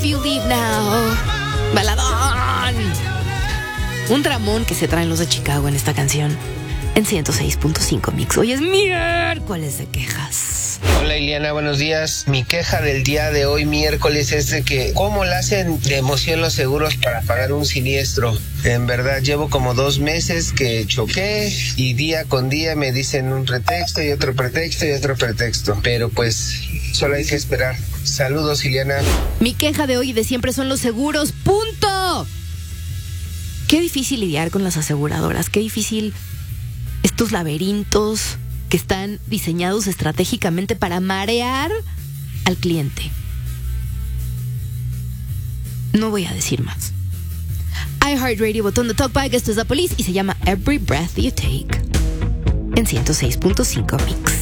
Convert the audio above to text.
You Leave Now. Baladón. Un dramón que se traen los de Chicago en esta canción. En 106.5 Mix. Hoy es miércoles de quejas. Hola Ileana, buenos días. Mi queja del día de hoy miércoles es de que ¿cómo la hacen de emoción los seguros para pagar un siniestro? En verdad llevo como 2 meses que choqué y día con día me dicen un pretexto y otro pretexto y otro pretexto. Pero pues solo hay que esperar. Saludos Ileana. Mi queja de hoy y de siempre son los seguros. ¡Punto! Qué difícil lidiar con las aseguradoras. Qué difícil estos laberintos que están diseñados estratégicamente para marear al cliente. No voy a decir más. iHeartRadio, botón de Talkback, esto es The Police y se llama Every Breath You Take en 106.5 Mix.